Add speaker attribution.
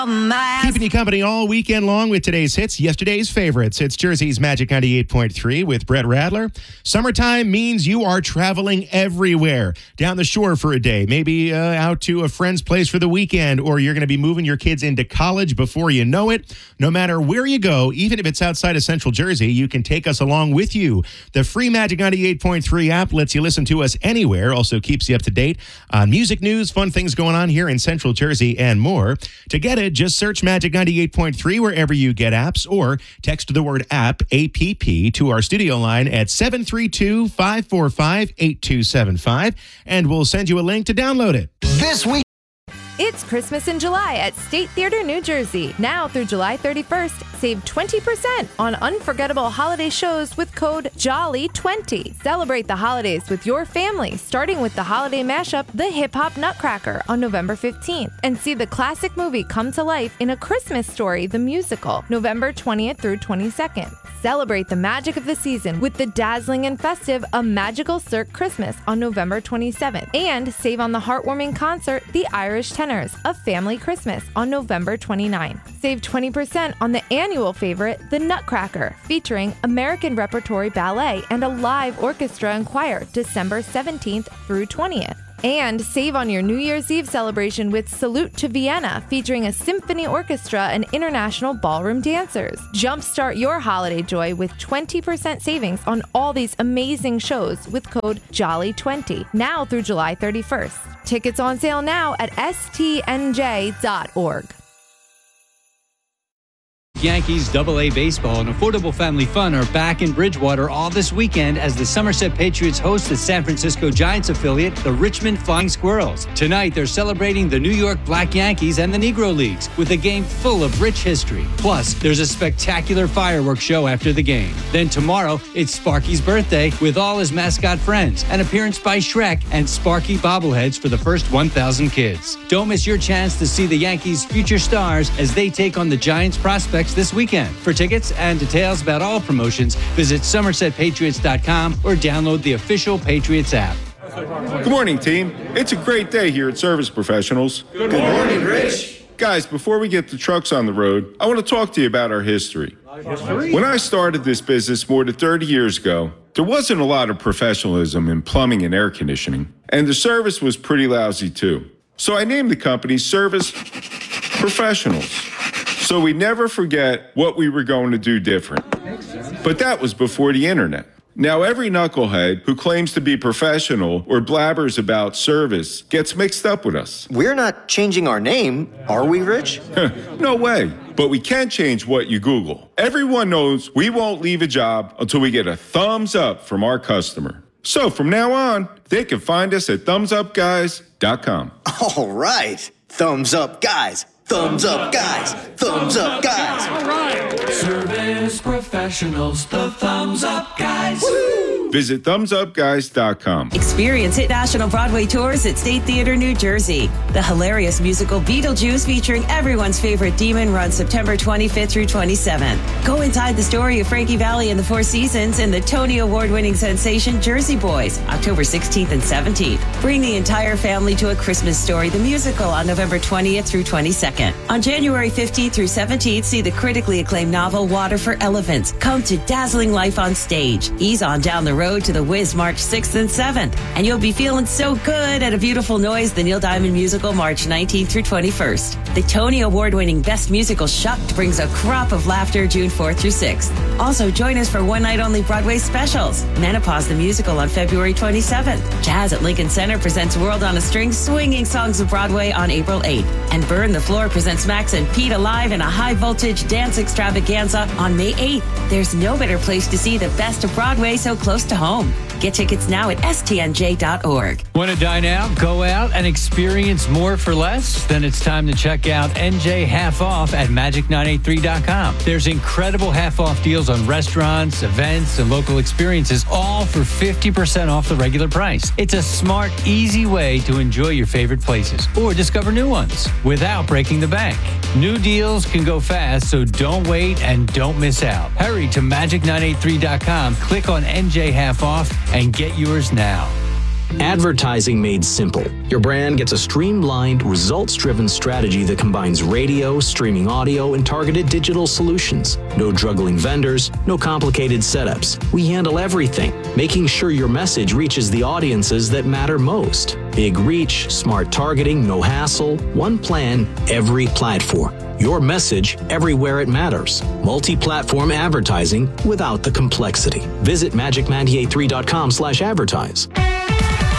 Speaker 1: Keeping you company all weekend long with today's hits, yesterday's favorites. It's Jersey's Magic 98.3 with Brett Radler. Summertime means you are traveling everywhere. Down the shore for a day, maybe out to a friend's place for the weekend, or you're going to be moving your kids into college before you know it. No matter where you go, even if it's outside of Central Jersey, you can take us along with you. The free Magic 98.3 app lets you listen to us anywhere, also keeps you up to date on music news, fun things going on here in Central Jersey, and more. To get it, just search Magic 98.3 wherever you get apps or text the word app, APP, to our studio line at 732-545-8275, and we'll send you a link to download it.
Speaker 2: This week.
Speaker 3: It's Christmas in July at State Theater, New Jersey. Now through July 31st, save 20% on unforgettable holiday shows with code JOLLY20. Celebrate the holidays with your family, starting with the holiday mashup, The Hip Hop Nutcracker, on November 15th. And see the classic movie come to life in A Christmas Story, the musical, November 20th through 22nd. Celebrate the magic of the season with the dazzling and festive A Magical Cirque Christmas on November 27th. And save on the heartwarming concert, The Irish Tenors, A Family Christmas, on November 29th. Save 20% on the annual favorite, The Nutcracker, featuring American Repertory Ballet and a live orchestra and choir, December 17th through 20th. And save on your New Year's Eve celebration with Salute to Vienna, featuring a symphony orchestra and international ballroom dancers. Jumpstart your holiday joy with 20% savings on all these amazing shows with code JOLLY20, now through July 31st. Tickets on sale now at stnj.org.
Speaker 4: Yankees AA Baseball and Affordable Family Fun are back in Bridgewater all this weekend as the Somerset Patriots host the San Francisco Giants affiliate, the Richmond Flying Squirrels. Tonight, they're celebrating the New York Black Yankees and the Negro Leagues with a game full of rich history. Plus, there's a spectacular fireworks show after the game. Then tomorrow, it's Sparky's birthday with all his mascot friends, an appearance by Shrek, and Sparky bobbleheads for the first 1,000 kids. Don't miss your chance to see the Yankees' future stars as they take on the Giants prospects this weekend. For tickets and details about all promotions, visit SomersetPatriots.com or download the official Patriots app.
Speaker 5: Good morning, team. It's a great day here at Service Professionals.
Speaker 6: Good morning, Rich.
Speaker 5: Guys, before we get the trucks on the road, I want to talk to you about our history. When I started this business more than 30 years ago, there wasn't a lot of professionalism in plumbing and air conditioning, and the service was pretty lousy too. So I named the company Service Professionals, so we never forget what we were going to do different. But that was before the internet. Now every knucklehead who claims to be professional or blabbers about service gets mixed up with us.
Speaker 2: We're not changing our name, are we, Rich?
Speaker 5: No way. But we can change what you Google. Everyone knows we won't leave a job until we get a thumbs up from our customer. So from now on, they can find us at thumbsupguys.com.
Speaker 2: All right. Thumbs up, guys. Thumbs up, guys. Thumbs up, guys.
Speaker 6: All right. Service Professionals, the Thumbs Up Guys.
Speaker 2: Woo!
Speaker 5: Visit thumbsupguys.com.
Speaker 7: Experience hit national Broadway tours at State Theater, New Jersey. The hilarious musical Beetlejuice, featuring everyone's favorite demon, runs September 25th through 27th. Go inside the story of Frankie Valli and the Four Seasons and the Tony Award-winning sensation Jersey Boys, October 16th and 17th. Bring the entire family to A Christmas Story, the musical, on November 20th through 22nd. On January 15th through 17th, see the critically acclaimed novel Water for Elephants come to dazzling life on stage. Ease on down the road to the Wiz March 6th and 7th. And you'll be feeling so good at A Beautiful Noise, the Neil Diamond musical, March 19th through 21st. The Tony Award-winning Best Musical Shucked brings a crop of laughter June 4th through 6th. Also, join us for one-night-only Broadway specials. Menopause the Musical on February 27th. Jazz at Lincoln Center presents World on a String, Swinging Songs of Broadway on April 8th. And Burn the Floor presents Max and Pete Alive in a high-voltage dance extravaganza on May 8th. There's no better place to see the best of Broadway so close to home. Get tickets now at stnj.org.
Speaker 4: Want to dine out, go out, and experience more for less? Then it's time to check out NJ Half Off at Magic983.com. There's incredible half-off deals on restaurants, events, and local experiences, all for 50% off the regular price. It's a smart, easy way to enjoy your favorite places or discover new ones without breaking the bank. New deals can go fast, so don't wait and don't miss out. Hurry to Magic983.com, click on NJ Half Off, and get yours now.
Speaker 8: Advertising made simple. Your brand gets a streamlined, results-driven strategy that combines radio, streaming audio, and targeted digital solutions. No juggling vendors, no complicated setups. We handle everything, making sure your message reaches the audiences that matter most. Big reach, smart targeting, no hassle, one plan, every platform. Your message everywhere it matters. Multi-platform advertising without the complexity. Visit magic983.com/advertise.